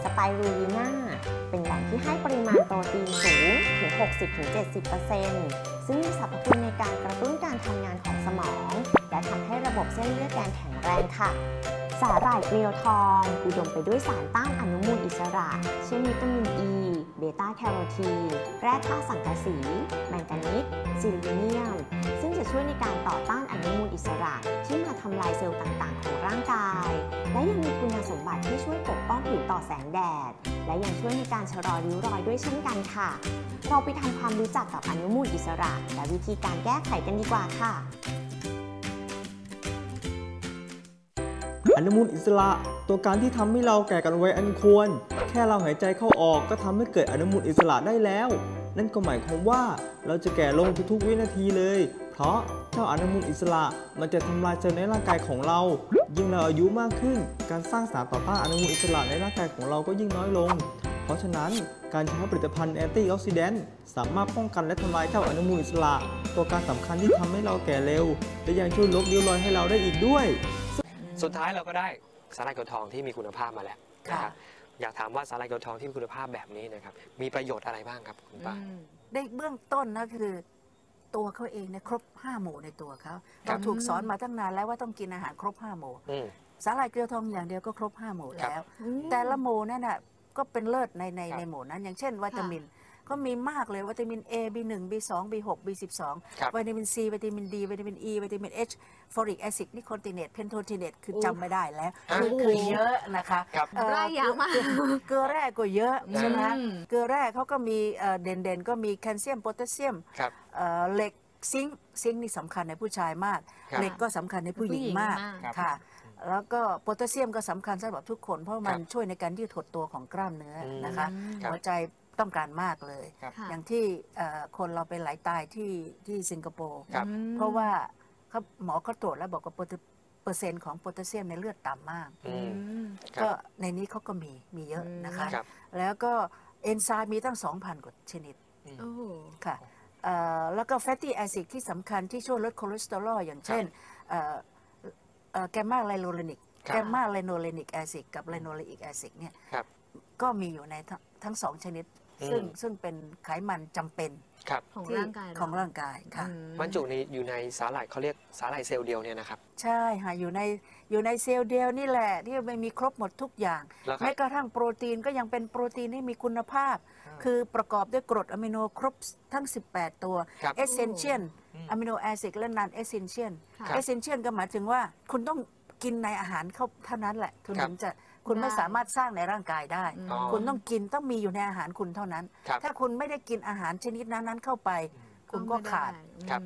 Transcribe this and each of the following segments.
สไปรูลิน่าเป็นแหล่งที่ให้ปริมาณโปรตีนสูงถึง 60-70% ซึ่งมีสรรพคุณในการกระตุ้นการทำงานของสมอง และทำให้ระบบเส้นเลือดแดงแข็งแรงค่ะ สาหร่ายเกลียวทองอุดมไปด้วยสารต้านอนุมูลอิสระ เช่นวิตามินอ e, ีเบต้าแคโรทีนแร่ธาตุสังกะสี แมงกานีสซิลิเนียม ซึ่งจะช่วยในการต่อต้านอนุมูลอิสระที่มาทำลายเซลล์ต่างๆของร่างกาย และยังมีคุณสมบัติที่ช่วยปกป้องผิวต่อแสงแดด และยังช่วยในการชะลอริ้วรอยด้วยเช่นกันค่ะ เราไปทำความรู้จักกับอนุมูลอิสระ และวิธีการแก้ไขกันดีกว่าค่ะอนุมูลอิสระตัวการที่ทำให้เราแก่กันไวอันควรแค่เราหายใจเข้าออกก็ทำให้เกิดอนุมูลอิสระได้แล้วนั่นก็หมายความว่าเราจะแก่ลงทุกๆวินาทีเลยเพราะเจ้าอนุมูลอิสระมันจะทำลายเซลล์ในร่างกายของเรายิ่งเราอายุมากขึ้นการสร้างสารต่อต้านอนุมูลอิสระในร่างกายของเราก็ยิ่งน้อยลงเพราะฉะนั้นการใช้ผลิตภัณฑ์แอนตี้ออกซิแดนต์สามารถป้องกันและทำลายเจ้าอนุมูลอิสระตัวการสำคัญที่ทำให้เราแก่เร็วและยังช่วยลบริ้วรอยให้เราได้อีกด้วยสุดท้ายเราก็ได้สาหร่ายเกลียวทองที่มีคุณภาพมาแล้วนะครับอยากถามว่าสาหร่ายเกลียวทองที่มีคุณภาพแบบนี้นะครับมีประโยชน์อะไรบ้างครับคุณป้าในเบื้องต้นนะคือตัวเขาเองเนี่ยครบ5 หมู่ในตัวเขาเราถูกสอนมาตั้งนานแล้วว่าต้องกินอาหารครบ5 หมู่สาหร่ายเกลียวทองอย่างเดียวก็ครบ5 หมู่แล้วแต่ละหมู่นั่นน่ะก็เป็นเลิศในหมู่นั้นอย่างเช่นวิตามินก็มีมากเลยวิตามิน A B1 B2 B6 B12 วิตามิน C วิตามิน D วิตามิน E วิตามิน H ฟอริกแอซิดนิโคติเนตเพนโทติเนตคือจำไม่ได้แล้วคือเยอะนะคะไร่ยาวมากเกลือแร่ก็เยอะใช่ไหมเกลือแร่เขาก็มีเด่นๆก็มีแคลเซียมโพแทสเซียมเหล็กซิงค์นี่สำคัญในผู้ชายมากเหล็กก็สำคัญในผู้หญิงมากค่ะแล้วก็โพแทสเซียมก็สำคัญสำหรับทุกคนเพราะมันช่วยในการยืดหดตัวของกล้ามเนื้อนะคะหัวใจต้องการมากเลยอย่างที่คนเราไปไหลตายที่สิงคโปร์เพราะว่าหมอเขาตรวจแล้วบอกว่าเปอร์เซ็นต์ของโพแทสเซียมในเลือดต่ำมากก็ในนี้เขาก็มีเยอะนะคะแล้วก็เอนไซม์มีตั้ง 2,000 กว่าชนิดค่ะแล้วก็แฟตตี้แอซิดที่สำคัญที่ช่วยลดคอเลสเตอรอลอย่างเช่นแกมมาไลโนเลนิกแอซิดกับไลโนเลอิกแอซิดเนี่ยก็มีอยู่ในทั้ง2 ชนิดซึ่งเป็นไขมันจำเป็นของร่างกายค่ะบรรจุอยู่ในสาหร่ายเขาเรียกสาหร่ายเซลล์เดียวเนี่ยนะครับใช่ค่ะอยู่ในเซลล์เดียวนี่แหละที่ไม่มีครบหมดทุกอย่างแม้กระทั่งโปรตีนก็ยังเป็นโปรตีนที่มีคุณภาพคือประกอบด้วยกรดอะมิโนครบทั้ง18 ตัวเอเซนเชียลอะมิโนแอซิดและนันเอเซนเชียลก็หมายถึงว่าคุณต้องกินในอาหารเขาเท่านั้นแหละถึงจะคุณไม่สามารถสร้างในร่างกายได้คุณต้องกินต้องมีอยู่ในอาหารคุณเท่านั้นถ้าคุณไม่ได้กินอาหารชนิดนั้นเข้าไปคุณก็ขาด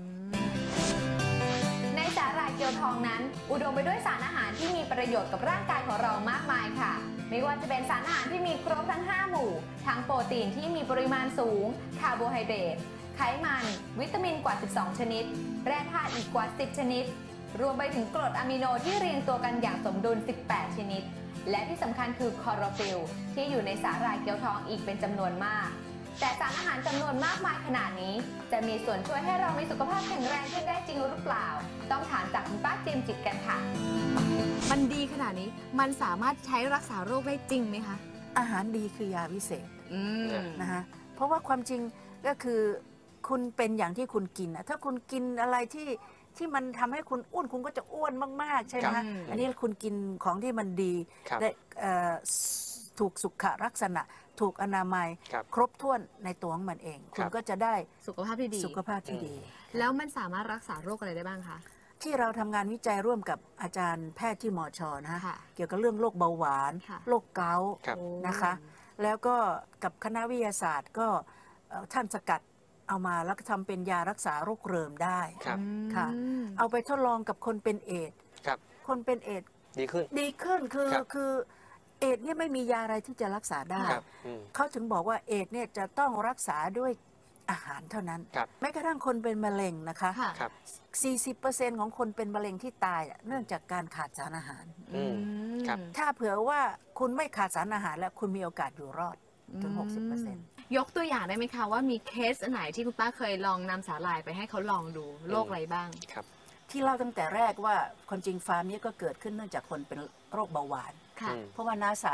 ในสาหร่ายเกลียวทองนั้นอุดมไปด้วยสารอาหารที่มีประโยชน์กับร่างกายของเรามากมายค่ะไม่ว่าจะเป็นสารอาหารที่มีครบทั้ง5 หมู่ทั้งโปรตีนที่มีปริมาณสูงคาร์โบไฮเดรตไขมันวิตามินกว่า12 ชนิดแร่ธาตุอีกกว่า10 ชนิดรวมไปถึงกรดอะมิโนที่เรียงตัวกันอย่างสมดุล18 ชนิดและที่สำคัญคือคลอโรฟิลล์ที่อยู่ในสาหร่ายเกลียวทองอีกเป็นจำนวนมากแต่สารอาหารจำนวนมากมายขนาดนี้จะมีส่วนช่วยให้เรามีสุขภาพแข็งแรงขึ้นได้จริงหรือเปล่าต้องถามจากคุณป้าจิมจิตกันค่ะมันดีขนาดนี้มันสามารถใช้รักษาโรคได้จริงไหมคะอาหารดีคือยาวิเศษนะคะเพราะว่าความจริงก็คือคุณเป็นอย่างที่คุณกินถ้าคุณกินอะไรที่มันทำให้คุณอ้วนคุณก็จะอ้วนมากๆใช่ไหมคะอันนี้คุณกินของที่มันดีได้ถูกสุขลักษณะถูกอนามัยครบถ้วนในตัวของมันเองคุณก็จะได้สุขภาพที่ดีแล้วมันสามารถรักษาโรคอะไรได้บ้างคะที่เราทำงานวิจัยร่วมกับอาจารย์แพทย์ที่มช.นะคะเกี่ยวกับเรื่องโรคเบาหวานโรคเกาต์นะคะแล้วก็กับคณะวิทยาศาสตร์ก็ท่านสกัดเอามาแล้วทำเป็นยารักษาโรคเริมได้ค่ะเอาไปทดลองกับคนเป็นเอดส์คนเป็นเอดส์ดีขึ้นคือเอดส์เนี่ยไม่มียาอะไรที่จะรักษาได้เขาถึงบอกว่าเอดส์เนี่ยจะต้องรักษาด้วยอาหารเท่านั้นแม้กระทั่งคนเป็นมะเร็งนะคะ40% ของคนเป็นมะเร็งที่ตายเนื่องจากการขาดสารอาหารถ้าเผื่อว่าคุณไม่ขาดสารอาหารแล้วคุณมีโอกาสอยู่รอดถึง 60% ยกตัวอย่างได้ไหมคะว่ามีเคสไหนที่คุณป้าเคยลองนำสาหร่ายไปให้เขาลองดูโรคอะไรบ้างที่เล่าตั้งแต่แรกว่าคนจริงฟาร์มนี้ก็เกิดขึ้นเนื่องจากคนเป็นโรคเบาหวานเพราะว่าน้าสาว